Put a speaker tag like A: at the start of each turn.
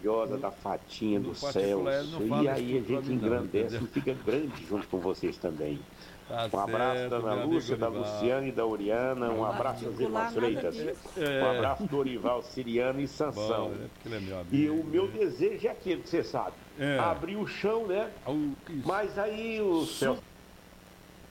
A: maravilhosa da Fatinha, do
B: particular, ele
A: Celso.
B: não fala
A: E
B: isso
A: aí a
B: tudo pra
A: gente
B: mim, não,
A: engrandece
B: entendeu?
A: e fica grande junto com vocês também.
B: Tá
A: Um abraço da
B: certo,
A: Ana
B: meu
A: Lúcia,
B: amigo
A: da
B: Orival.
A: Luciane e da Oriana. Um abraço das
C: Particular,
A: irmãs
C: nada
A: Freitas.
C: disso.
A: Um abraço do Orival Siriano e
B: Bom,
A: Sansão.
B: né? Porque ele é meu
A: E o
B: amigo,
A: meu
B: né?
A: desejo é aquilo que você sabe.
B: É.
A: Abrir o chão, né?
B: Isso.
A: Mas aí o Celso